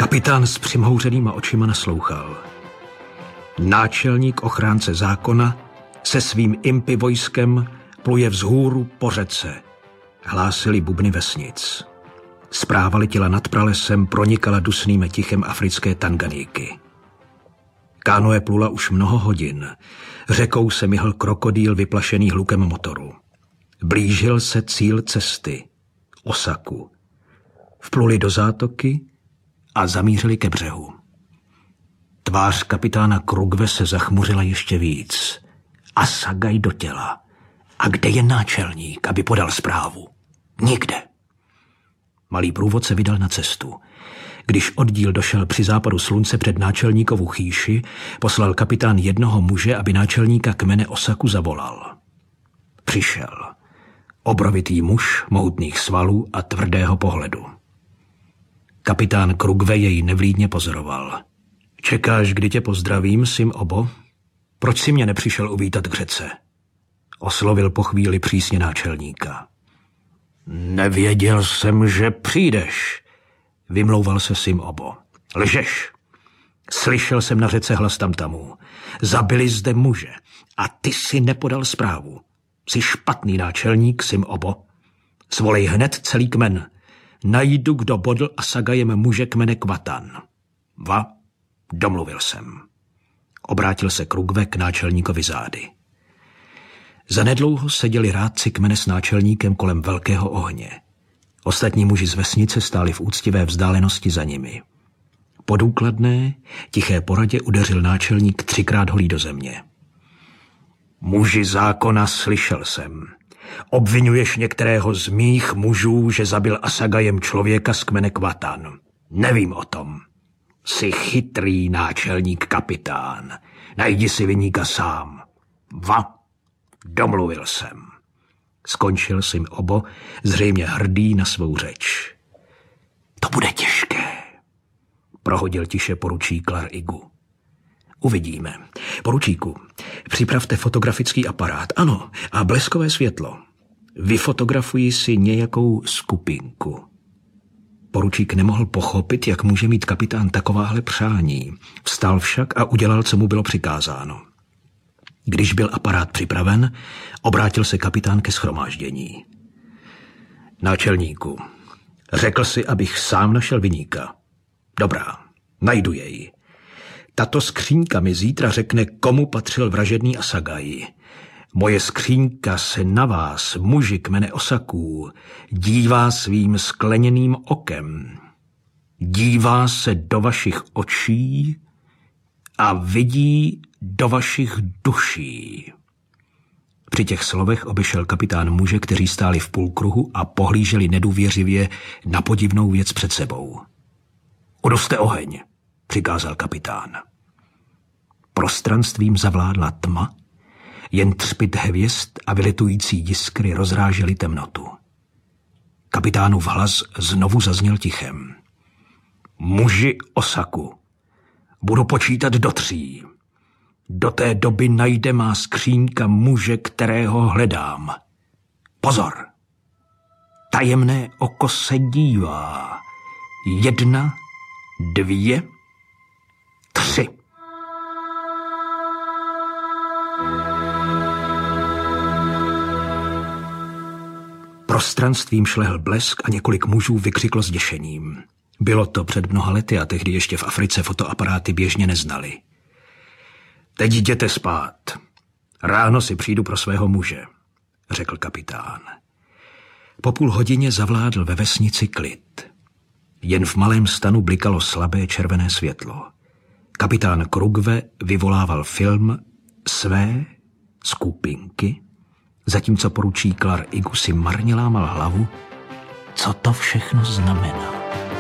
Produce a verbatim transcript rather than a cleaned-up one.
Kapitán s přimhouřenýma očima naslouchal. Náčelník ochránce zákona se svým impy vojskem pluje vzhůru po řece. Hlásili bubny vesnic. Zpráva letěla nad pralesem, pronikala dusným tichem africké Tanganíky. Kánoe plula už mnoho hodin. Řekou se myhl krokodýl vyplašený hlukem motoru. Blížil se cíl cesty, Osaku. Vpluli do zátoky a zamířili ke břehu. Tvář kapitána Krugve se zachmuřila ještě víc. Asagaj do těla. A kde je náčelník, aby podal zprávu? Nikde. Malý průvodce vydal na cestu. Když oddíl došel při západu slunce před náčelníkovu chýši, poslal kapitán jednoho muže, aby náčelníka kmene Osaku zavolal. Přišel. Obrovitý muž, mohutných svalů a tvrdého pohledu. Kapitán Krugve jej nevlídně pozoroval. Čekáš, kdy tě pozdravím, Sim Obo? Proč si mě nepřišel uvítat k řece? Oslovil po chvíli přísně náčelníka. Nevěděl jsem, že přijdeš, vymlouval se Sim Obo. Lžeš. Slyšel jsem na řece hlas tamtamů. Zabili zde muže a ty si nepodal zprávu. Jsi špatný náčelník, Sim Obo. Svolej hned celý kmen. Najdu, kdo bodl Asagajem muže kmene Kvatan. Va, domluvil jsem. Obrátil se Krugve k náčelníkovi zády. Zanedlouho seděli rádci kmene s náčelníkem kolem velkého ohně. Ostatní muži z vesnice stáli v úctivé vzdálenosti za nimi. Po důkladné, tiché poradě udeřil náčelník třikrát holí do země. Muži zákona, slyšel jsem. Obvinuješ některého z mých mužů, že zabil Asagajem člověka z kmene Kvatan. Nevím o tom. Jsi chytrý náčelník kapitán. Najdi si viníka sám. Va, domluvil jsem. Skončil Sim Obo, zřejmě hrdý na svou řeč. To bude těžké, prohodil tiše poručík Klar Igu. Uvidíme. Poručíku, připravte fotografický aparát, ano, a bleskové světlo. Vyfotografuji si nějakou skupinku. Poručík nemohl pochopit, jak může mít kapitán takováhle přání. Vstal však a udělal, co mu bylo přikázáno. Když byl aparát připraven, obrátil se kapitán ke shromáždění. Náčelníku, řekl si, abych sám našel viníka. Dobrá, najdu jej. Tato skříňka mi zítra řekne, komu patřil vražedný Asagaj. Moje skříňka se na vás, muži kmene Osaků, dívá svým skleněným okem. Dívá se do vašich očí a vidí do vašich duší. Při těch slovech obešel kapitán muže, kteří stáli v půlkruhu a pohlíželi nedůvěřivě na podivnou věc před sebou. Uduste oheň, přikázal kapitán. Prostranstvím zavládla tma, jen třpyt hvězd a vylitující jiskry rozrážely temnotu. Kapitánův hlas znovu zazněl tichem. Muži Osaku, budu počítat do tří. Do té doby najde má skříňka muže, kterého hledám. Pozor! Tajemné oko se dívá. Jedna, dvě, tři. Prostranstvím šlehl blesk a několik mužů vykřiklo s děšením. Bylo to před mnoha lety a tehdy ještě v Africe fotoaparáty běžně neznali. Teď jděte spát. Ráno si přijdu pro svého muže, řekl kapitán. Po půl hodině zavládl ve vesnici klid. Jen v malém stanu blikalo slabé červené světlo. Kapitán Krugve vyvolával film své skupinky, zatímco poručík Klar Igu si marně lámal hlavu, co to všechno znamená.